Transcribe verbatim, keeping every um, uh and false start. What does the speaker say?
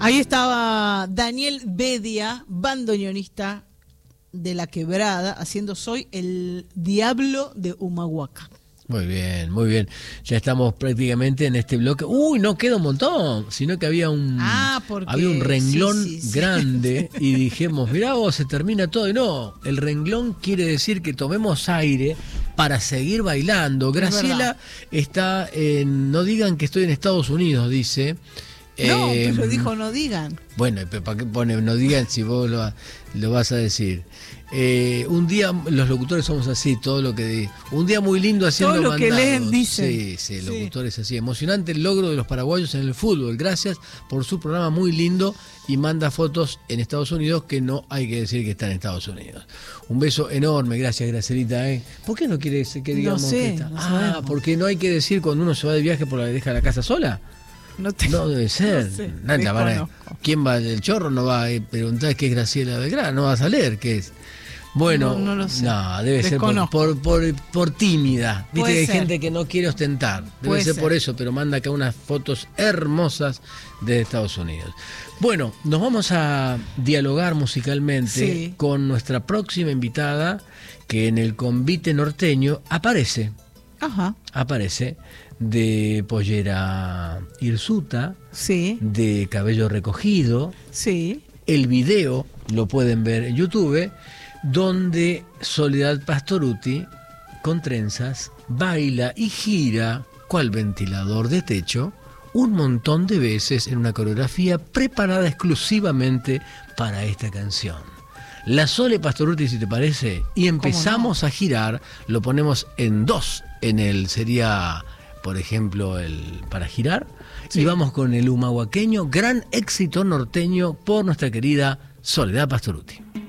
Ahí estaba Daniel Bedia, bandoneonista de La Quebrada, haciendo Soy el Diablo de Humahuaca. Muy bien, muy bien. Ya estamos prácticamente en este bloque. Uy, no queda un montón, sino que había un ah, porque, había un renglón sí, sí, sí. grande y dijimos, mirá vos, se termina todo. Y no, el renglón quiere decir que tomemos aire para seguir bailando. Graciela está en, no digan que estoy en Estados Unidos, dice. No, eh, pero dijo no digan. Bueno, ¿para qué pone no digan si vos lo, lo vas a decir? Eh, un día, los locutores somos así, todo lo que di, un día muy lindo haciendo todo lo mandados. que leen dicen. Sí, sí, locutores sí. Así. Emocionante el logro de los paraguayos en el fútbol. Gracias por su programa muy lindo y manda fotos en Estados Unidos que no hay que decir que está en Estados Unidos. Un beso enorme, gracias Gracelita. ¿eh? ¿Por qué no quiere que digamos no sé, que está? No ah, sabemos. Porque no hay que decir cuando uno se va de viaje por la deja la casa sola. No, te... no debe ser. No sé, Nada, van a... ¿Quién va? El chorro no va a preguntar qué es Graciela Belgrano, no va a saber qué es. Bueno, no, no, lo sé. no debe Desconozco. ser por, por, por, por tímida. Viste que hay ser. gente que no quiere ostentar. Debe Puede ser, ser por eso, pero manda acá unas fotos hermosas de Estados Unidos. Bueno, nos vamos a dialogar musicalmente sí. con nuestra próxima invitada, que en el convite norteño aparece. Ajá. Aparece de pollera hirsuta, sí. de cabello recogido. Sí. El video lo pueden ver en YouTube, donde Soledad Pastorutti, con trenzas, baila y gira, cual ventilador de techo, un montón de veces en una coreografía preparada exclusivamente para esta canción. La Sole Pastorutti, si te parece, y empezamos no? a girar, lo ponemos en dos, en el sería, por ejemplo, el para girar, sí. y vamos con el humahuaqueño, gran éxito norteño por nuestra querida Soledad Pastorutti.